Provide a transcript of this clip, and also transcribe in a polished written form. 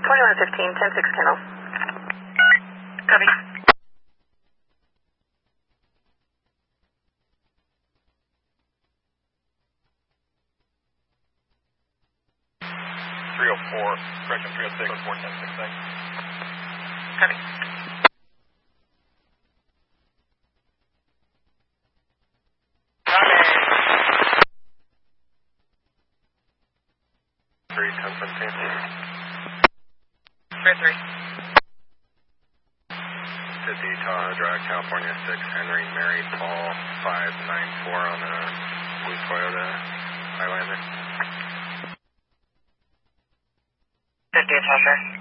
2115, 10-6 Kennel. Copy. Correction 306, 410, 6 Copy. Three, 1017. Grid 3. 50 Tahoe Drive, California 6, Henry Mary Paul 594 on a blue Toyota Highlander. 50 Tahoe Drive.